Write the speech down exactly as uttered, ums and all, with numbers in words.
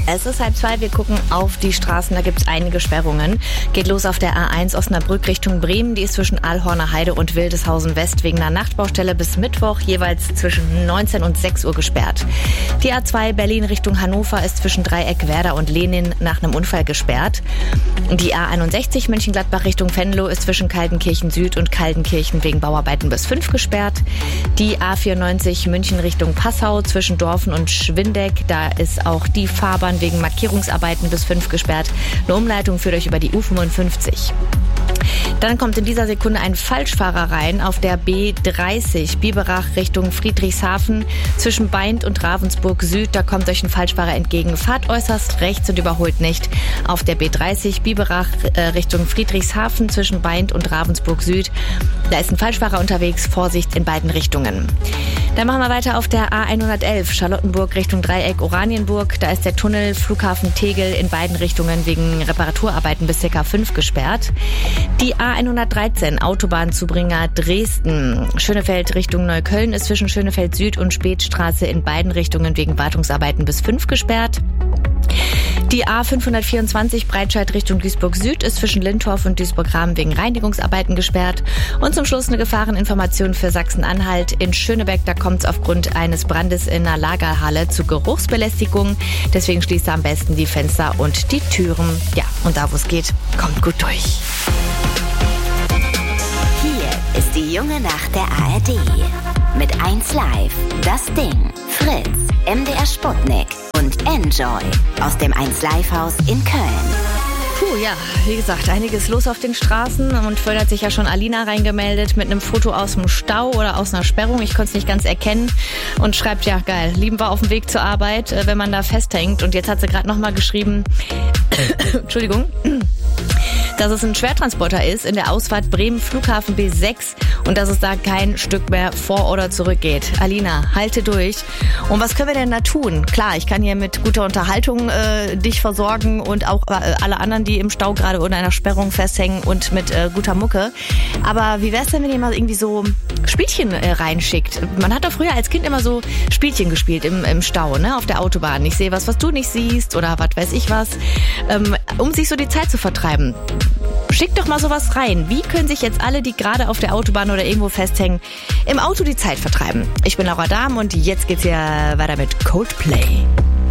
Es ist halb zwei, wir gucken auf die Straßen, da gibt es einige Sperrungen. Geht los auf der A eins Osnabrück Richtung Bremen, die ist zwischen Aalhorner Heide und Wildeshausen West wegen einer Nachtbaustelle bis Mittwoch jeweils zwischen neunzehn und sechs Uhr gesperrt. Die A zwei Berlin Richtung Hannover ist zwischen Dreieck, Werder und Lenin nach einem Unfall gesperrt. Die A einundsechzig Mönchengladbach Richtung Venlo ist zwischen Kaltenkirchen Süd und Kaltenkirchen wegen Bauarbeiten bis fünf gesperrt. Die A vierundneunzig München Richtung Passau zwischen Dorfen und Schwindeck, da ist auch die Fahrbahn wegen Markierungsarbeiten bis fünf gesperrt. Eine Umleitung führt euch über die U fünfundfünfzig. Dann kommt in dieser Sekunde ein Falschfahrer rein auf der B dreißig Biberach Richtung Friedrichshafen zwischen Beint und Ravensburg Süd. Da kommt euch ein Falschfahrer entgegen. Fahrt äußerst rechts und überholt nicht. Auf der B dreißig Biberach äh, Richtung Friedrichshafen zwischen Beint und Ravensburg Süd. Da ist ein Falschfahrer unterwegs. Vorsicht in beiden Richtungen. Dann machen wir weiter auf der A hundertelf Charlottenburg Richtung Dreieck Oranienburg. Da ist der Tunnel Flughafen Tegel in beiden Richtungen wegen Reparaturarbeiten bis ca. fünf gesperrt. Die A hundertdreizehn Autobahnzubringer Dresden. Schönefeld Richtung Neukölln ist zwischen Schönefeld Süd und Spätstraße in beiden Richtungen wegen Wartungsarbeiten bis fünf gesperrt. Die A fünfhundertvierundzwanzig Breitscheid Richtung Duisburg Süd ist zwischen Lintorf und Duisburg-Rahmen wegen Reinigungsarbeiten gesperrt. Und zum Schluss eine Gefahreninformation für Sachsen-Anhalt. In Schönebeck, da kommt es aufgrund eines Brandes in einer Lagerhalle zu Geruchsbelästigung. Deswegen schließt er am besten die Fenster und die Türen. Ja, und da wo es geht, kommt gut durch. Hier ist die junge Nacht der A R D. Mit eins Live, Das Ding, Fritz, M D R Sputnik und Enjoy aus dem eins Live Haus in Köln. Puh, ja, wie gesagt, einiges los auf den Straßen und vorhin hat sich ja schon Alina reingemeldet mit einem Foto aus dem Stau oder aus einer Sperrung. Ich konnte es nicht ganz erkennen und schreibt, ja geil, lieben wir auf dem Weg zur Arbeit, wenn man da festhängt. Und jetzt hat sie gerade nochmal geschrieben, Entschuldigung, dass es ein Schwertransporter ist in der Ausfahrt Bremen Flughafen B sechs und dass es da kein Stück mehr vor oder zurück geht. Alina, halte durch. Und was können wir denn da tun? Klar, ich kann hier mit guter Unterhaltung äh, dich versorgen und auch äh, alle anderen, die im Stau gerade unter einer Sperrung festhängen und mit äh, guter Mucke. Aber wie wär's denn, wenn ihr mal irgendwie so Spielchen äh, reinschickt? Man hat doch früher als Kind immer so Spielchen gespielt im, im Stau, ne, auf der Autobahn. Ich sehe was, was du nicht siehst oder was weiß ich was, ähm, um sich so die Zeit zu vertreiben. Schickt doch mal sowas rein. Wie können sich jetzt alle, die gerade auf der Autobahn oder irgendwo festhängen, im Auto die Zeit vertreiben? Ich bin Laura Dahm und jetzt geht's ja weiter mit Coldplay.